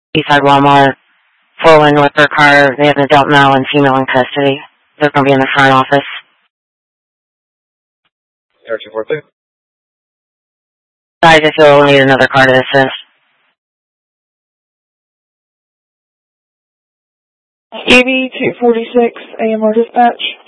Eastside Walmart, full-in liquor car. They have an adult male and female in custody. They're going to be in the front office. Air 242. I just will need another car to assist. EV 246, AMR dispatch.